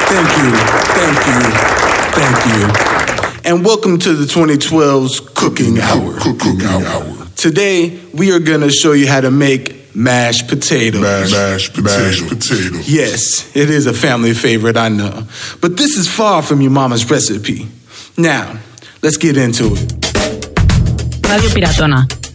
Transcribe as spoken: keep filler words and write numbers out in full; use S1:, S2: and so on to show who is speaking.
S1: Thank you, thank you, thank you. And welcome to the twenty twelve's Cooking Hour.
S2: Cooking Hour.
S1: Today, we are going to show you how to make mashed potatoes.
S2: Mashed, mashed potato. potato.
S1: Yes, it is a family favorite, I know. But this is far from your mama's recipe. Now, let's get into it.
S3: Radio Piratona.